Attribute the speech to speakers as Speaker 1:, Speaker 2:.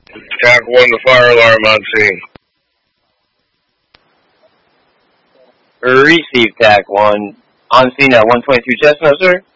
Speaker 1: TAC 1, the fire alarm on scene.
Speaker 2: Receive TAC 1. On scene at 122 Chestnut, sir.